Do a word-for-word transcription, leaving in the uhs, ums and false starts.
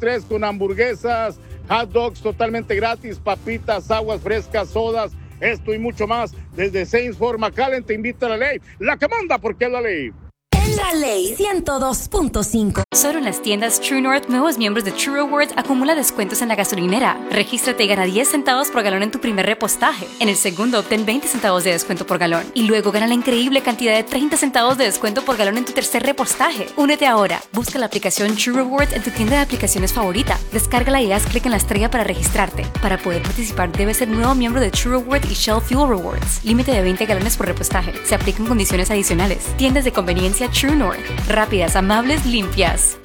tres con hamburguesas, hot dogs totalmente gratis, papitas, aguas frescas, sodas, esto y mucho más. Desde Saints Fort McAllen te invita a la ley, la que manda porque es la ley. La ley ciento dos punto cinco. Solo en las tiendas True North, nuevos miembros de True Rewards acumula descuentos en la gasolinera. Regístrate y gana diez centavos por galón en tu primer repostaje. En el segundo obtén veinte centavos de descuento por galón. Y luego gana la increíble cantidad de treinta centavos de descuento por galón en tu tercer repostaje. Únete ahora. Busca la aplicación True Rewards en tu tienda de aplicaciones favorita. Descárgala y haz clic en la estrella para registrarte. Para poder participar debes ser nuevo miembro de True Rewards y Shell Fuel Rewards. Límite de veinte galones por repostaje. Se aplican condiciones adicionales. Tiendas de conveniencia True North. Rápidas, amables, limpias.